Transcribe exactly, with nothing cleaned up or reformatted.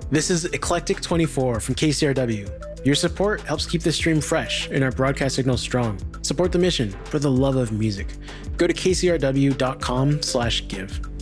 This is Eclectic twenty-four from K C R W. Your support helps keep the stream fresh and our broadcast signal strong. Support the mission for the love of music. Go to kcrw.com slash give.